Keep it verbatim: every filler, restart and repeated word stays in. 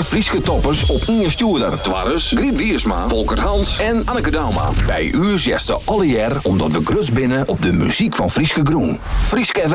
Frieske toppers op Inge Stuurder. Twarres, Griet Wiersma, Volker Hans en Anneke Dauma. Bij u zesde alle jaar omdat we grus binnen op de muziek van Frieske Groen. Frieske F